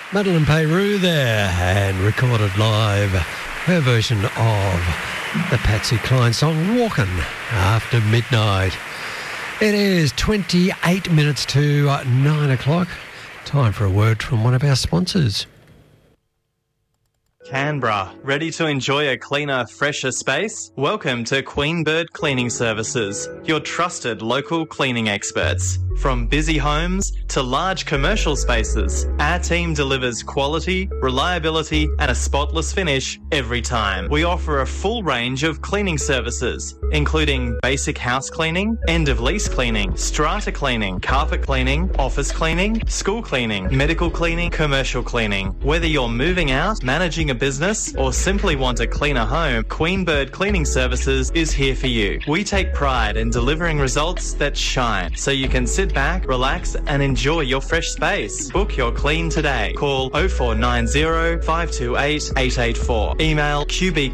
Madeleine Peyrou there, and recorded live her version of the Patsy Cline song Walkin' After Midnight. It is 28 minutes to 9 o'clock. Time for a word from one of our sponsors. Canberra, ready to enjoy a cleaner, fresher space? Welcome to Queenbird Cleaning Services, your trusted local cleaning experts. From busy homes to large commercial spaces, our team delivers quality, reliability and a spotless finish every time. We offer a full range of cleaning services, including basic house cleaning, end-of-lease cleaning, strata cleaning, carpet cleaning, office cleaning, school cleaning, medical cleaning, commercial cleaning. Whether you're moving out, managing a business or simply want a cleaner home, Queenbird Cleaning Services is here for you. We take pride in delivering results that shine, so you can sit back, relax and enjoy your fresh space. Book your clean today. Call 0490 528 884. Email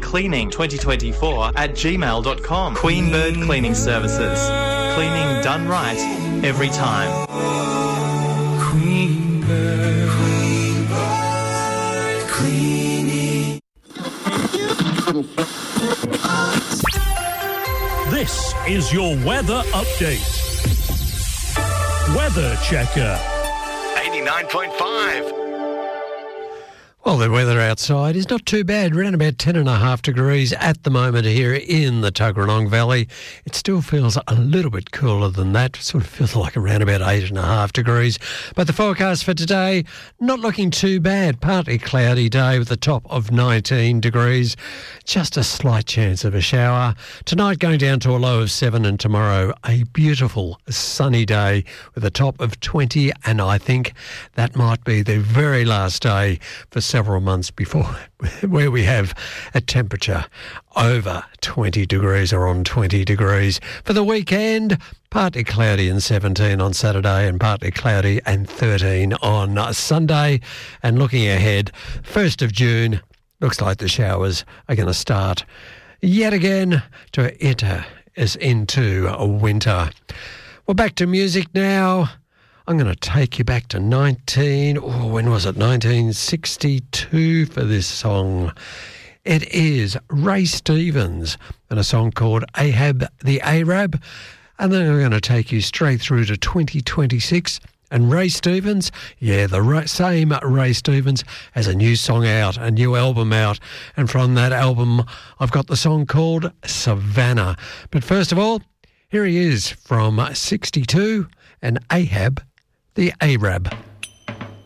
qbcleaning2024@gmail.com. Queenbird Cleaning Services. Cleaning done right every time. Queenbird Cleaning. This is your weather update. Weather Checker. 89.5. Well, the weather outside is not too bad. Around about 10.5 degrees at the moment here in the Tuggeranong Valley. It still feels a little bit cooler than that. Sort of feels like around about 8.5 degrees. But the forecast for today, not looking too bad. Partly cloudy day with a top of 19 degrees. Just a slight chance of a shower. Tonight going down to a low of 7, and tomorrow a beautiful sunny day with a top of 20. And I think that might be the very last day for several months before where we have a temperature over 20 degrees or on 20 degrees. For the weekend, partly cloudy and 17 on Saturday and partly cloudy and 13 on Sunday. And looking ahead, 1st of June, looks like the showers are going to start yet again to enter us into a winter. Well, back to music now. I'm going to take you back to 1962 for this song. It is Ray Stevens and a song called Ahab the Arab. And then I'm going to take you straight through to 2026. And Ray Stevens, the same Ray Stevens, has a new song out, a new album out. And from that album, I've got the song called Savannah. But first of all, here he is from 62 and Ahab the Arab.